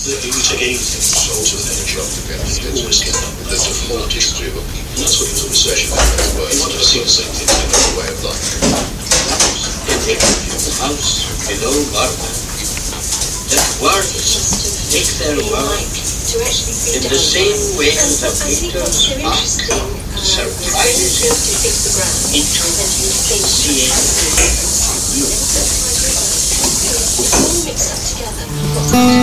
You take anything, salt and energy off the ground, you always get that. There's a whole history of a people. And that's what he was always saying about those words. You want to see the same thing in another way of life. House below water. That waters take their work in the same way as a Peter's ark surprises him into seeing you.